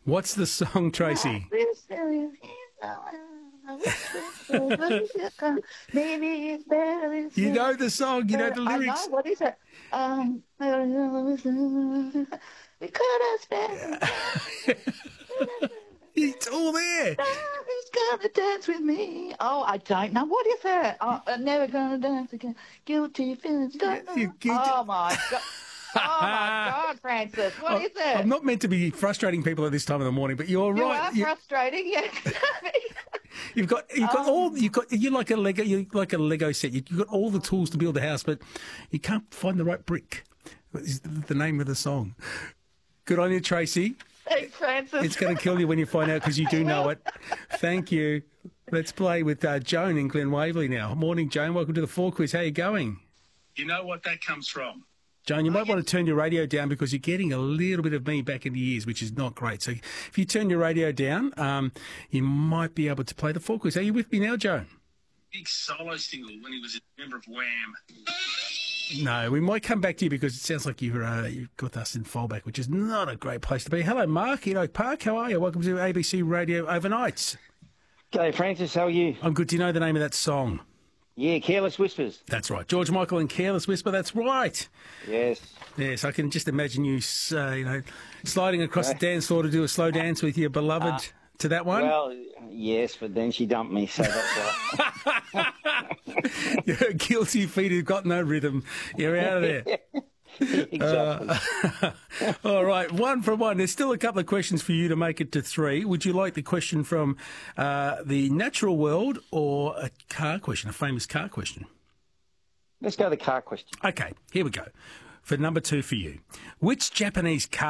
What's the song, Tracy? You know the song, you know the lyrics. I know, what is it? We could have spent. It's all there. Who's gonna dance with me? Oh, I don't know. What is it? Oh, I'm never gonna dance again. Guilty feelings. Oh my God. Oh my God, Francis, what is it? I'm not meant to be frustrating people at this time of the morning, but you're right. You are frustrating, yes. You're like a Lego set. You've got all the tools to build a house, but you can't find the right brick. Is the name of the song. Good on you, Tracy. Thanks, Francis. It's going to kill you when you find out because you do know it. Thank you. Let's play with Joan in Glen Waverley now. Morning, Joan. Welcome to the 4 Quiz. How are you going? You know what that comes from? Joan, you might want to turn your radio down because you're getting a little bit of me back in the ears, which is not great. So if you turn your radio down, you might be able to play the 4 Quiz. Are you with me now, Joan? Big solo single when he was a member of Wham. No, we might come back to you because it sounds like you've got us in fallback, which is not a great place to be. Hello, Mark in Oak Park. How are you? Welcome to ABC Radio Overnights. G'day, Francis. How are you? I'm good. Do you know the name of that song? Yeah, Careless Whispers. That's right. George Michael and Careless Whisper. That's right. Yes. Yes, I can just imagine you, sliding across the dance floor to do a slow dance with your beloved to that one. Well, yes, but then she dumped me, so that's why. You're guilty feet who've got no rhythm. You're out of there. Exactly. All right, 1 from 1. There's still a couple of questions for you to make it to 3. Would you like the question from the natural world or a car question, a famous car question? Let's go to the car question. Okay, here we go. For number 2 for you. Which Japanese car